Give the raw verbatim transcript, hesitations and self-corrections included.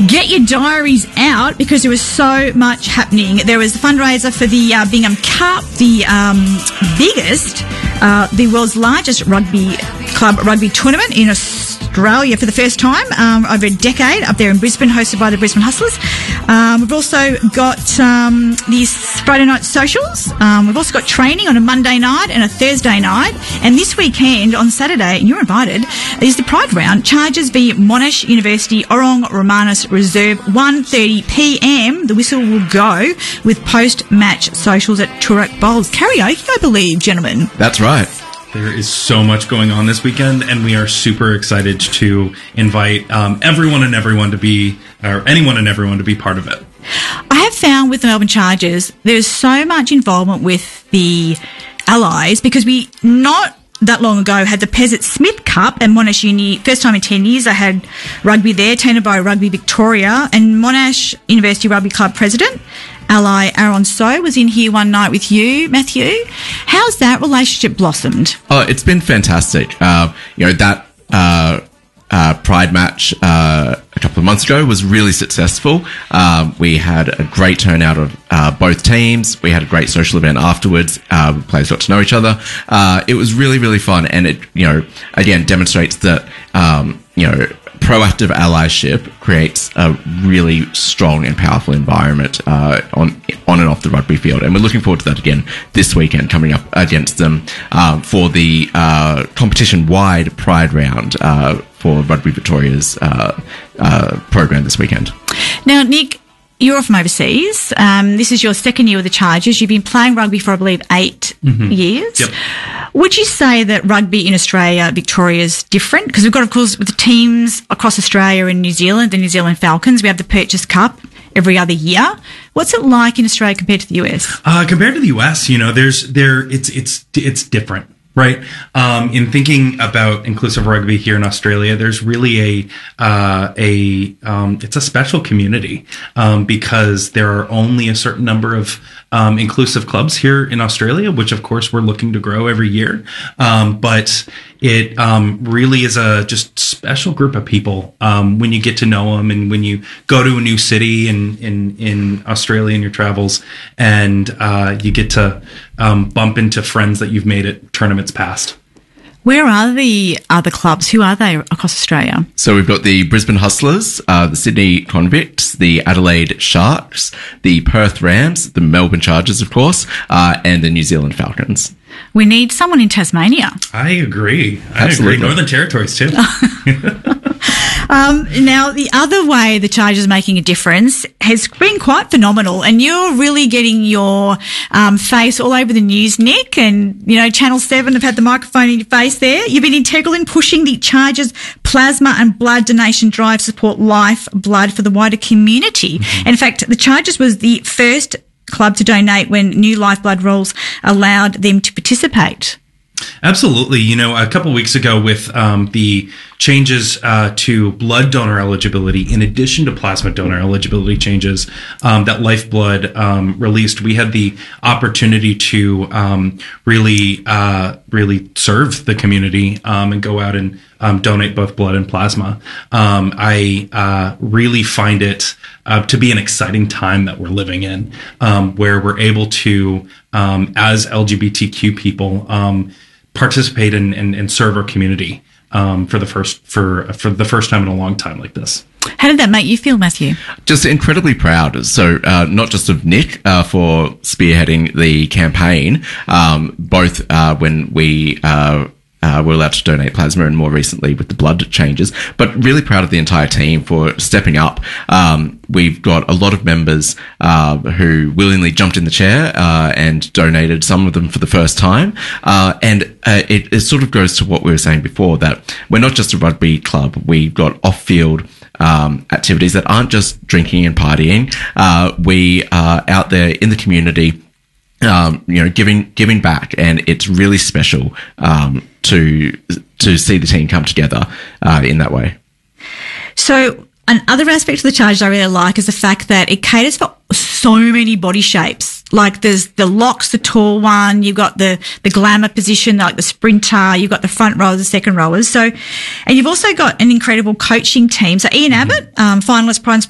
Get your diaries out because there was so much happening. There was the fundraiser for the uh, Bingham Cup, the um, biggest, uh, the world's largest rugby club rugby tournament in Australia for the first time um, over a decade up there in Brisbane, hosted by the Brisbane Hustlers. Um, we've also got um, these Friday night socials. Um, we've also got training on a Monday night and a Thursday night. And this weekend on Saturday, and you're invited, is the Pride Round. Charges v Monash University, Orong Romanus Reserve, one thirty p m. The whistle will go with post-match socials at Toorak Bowls. Karaoke, I believe, gentlemen. That's right. There is so much going on this weekend, and we are super excited to invite um, everyone and everyone to be, or anyone and everyone to be part of it. I have found with the Melbourne Chargers, there's so much involvement with the allies because we not that long ago had the Pezzett Smith Cup and Monash Uni, first time in ten years I had rugby there, taken by Rugby Victoria, and Monash University Rugby Club President ally Aaron So was in here one night with you, Matthew. How's that relationship blossomed? Oh, it's been fantastic. Uh, you know, that uh, uh, Pride match uh, a couple of months ago was really successful. Um, we had a great turnout of uh, both teams. We had a great social event afterwards. Uh, players got to know each other. Uh, it was really, really fun. And it, you know, again, demonstrates that, um, you know, proactive allyship creates a really strong and powerful environment uh, on on and off the rugby field, and we're looking forward to that again this weekend, coming up against them um, for the uh, competition-wide Pride Round uh, for Rugby Victoria's uh, uh, program this weekend. Now, Nick, you're from overseas. Um, this is your second year with the Chargers. You've been playing rugby for, I believe, eight mm-hmm. years. Yep. Would you say that rugby in Australia, Victoria, is different? Because we've got, of course, with the teams across Australia and New Zealand, the New Zealand Falcons, we have the Purchase Cup every other year. What's it like in Australia compared to the U S? Uh, compared to the U S, you know, there's there it's it's it's different. Right. Um, in thinking about inclusive rugby here in Australia, there's really a, uh, a, um, it's a special community, um, because there are only a certain number of, um, inclusive clubs here in Australia, which of course we're looking to grow every year. Um, but it, um, really is a just special group of people, um, when you get to know them and when you go to a new city in, in, in Australia in your travels, and, uh, you get to, um, bump into friends that you've made at tournaments past. Where are the other clubs? Who are they across Australia? So we've got the Brisbane Hustlers, uh, the Sydney Convicts, the Adelaide Sharks, the Perth Rams, the Melbourne Chargers, of course, uh, and the New Zealand Falcons. We need someone in Tasmania. I agree. I Absolutely. agree. Northern Territories too. Um, now, the other way the Chargers are making a difference has been quite phenomenal, and you're really getting your um, face all over the news, Nick, and, you know, Channel seven have had the microphone in your face there. You've been integral in pushing the Chargers plasma and blood donation drive to support life blood for the wider community. Mm-hmm. In fact, the Chargers was the first club to donate when new lifeblood rules allowed them to participate. Absolutely. You know, a couple of weeks ago with um, the changes uh, to blood donor eligibility, in addition to plasma donor eligibility changes um, that Lifeblood um, released, we had the opportunity to um, really, uh, really serve the community um, and go out and um, donate both blood and plasma. Um, I uh, really find it uh, to be an exciting time that we're living in, um, where we're able to, um, as L G B T Q people, um, participate in, and, and serve our community um, for the first for for the first time in a long time like this. How did that make you feel, Matthew? Just incredibly proud. So uh, not just of Nick uh, for spearheading the campaign, um, both uh, when we uh, uh, were allowed to donate plasma and more recently with the blood changes, but really proud of the entire team for stepping up. Um, we've got a lot of members uh, who willingly jumped in the chair uh, and donated, some of them for the first time. Uh, and uh, it, it sort of goes to what we were saying before, that we're not just a rugby club. We've got off-field Um, activities that aren't just drinking and partying. Uh, we are out there in the community, um, you know, giving giving back, and it's really special um, to to see the team come together uh, in that way. So another aspect of the Chargers I really like is the fact that it caters for so many body shapes. Like there's the locks, the tall one, you've got the, the glamour position, like the sprinter, you've got the front rowers, the second rowers. So, and you've also got an incredible coaching team. So Ian Abbott, um, finalist Pride